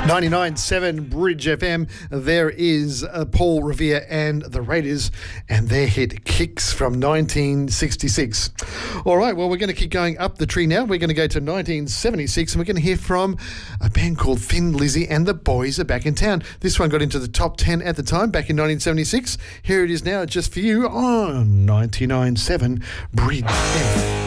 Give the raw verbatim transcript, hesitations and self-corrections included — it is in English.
ninety-nine point seven Bridge F M. There is uh, Paul Revere and the Raiders and their hit Kicks from nineteen sixty-six. All right, well, we're going to keep going up the tree now. We're going to go to nineteen seventy-six and we're going to hear from a band called Thin Lizzy and the Boys Are Back in Town. This one got into the top ten at the time back in nineteen seventy-six. Here it is now just for you on ninety-nine point seven Bridge F M.